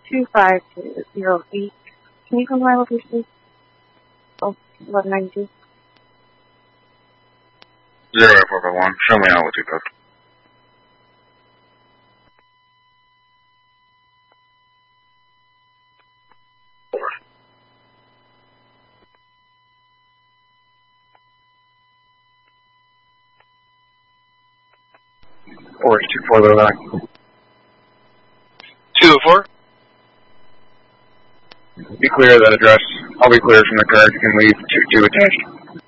2508. Can you come to my location, please? Oh, 1192. 0451. Show me out with you, code. Or 2409. 204? Be clear of that address. I'll be clear from the car. You can leave 22 attached.